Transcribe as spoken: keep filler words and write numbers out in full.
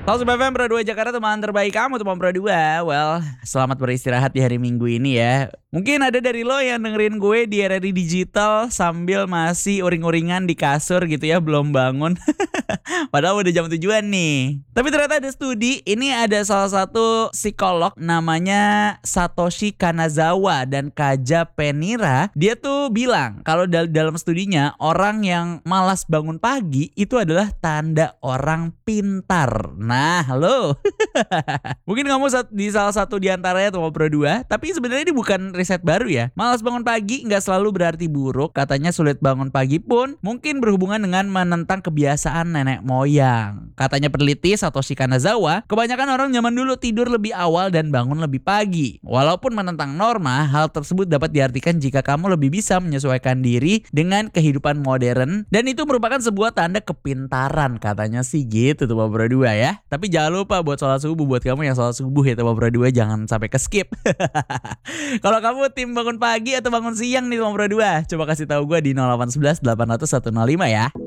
Halo Sobat F M Pro dua Jakarta, teman terbaik kamu teman Pro dua. Well, selamat beristirahat di hari Minggu ini ya. Mungkin ada dari lo yang dengerin gue di R R I Digital sambil masih uring-uringan di kasur gitu ya, belum bangun. Padahal udah jam tujuan nih. Tapi ternyata ada studi, ini ada salah satu psikolog namanya Satoshi Kanazawa dan Kaja Penira. Dia tuh bilang kalau dal- dalam studinya orang yang malas bangun pagi itu adalah tanda orang pintar. Nah, halo. Mungkin kamu sat- di salah satu di antaranya tuh Pro dua, tapi sebenarnya ini bukan riset baru ya. Malas bangun pagi nggak selalu berarti buruk. Katanya sulit bangun pagi pun mungkin berhubungan dengan menentang kebiasaan nenek moyang. Katanya peneliti Satoshi Kanazawa, kebanyakan orang zaman dulu tidur lebih awal dan bangun lebih pagi. Walaupun menentang norma, hal tersebut dapat diartikan jika kamu lebih bisa menyesuaikan diri dengan kehidupan modern, dan itu merupakan sebuah tanda kepintaran. Katanya sih gitu tuh Pro dua ya. Tapi jangan lupa buat sholat subuh, buat kamu yang sholat subuh ya tuh Pro dua, jangan sampai ke skip. Kalau kamu tim bangun pagi atau bangun siang nih Pro dua, coba kasih tahu gue di nol delapan satu satu delapan nol nol satu nol lima ya.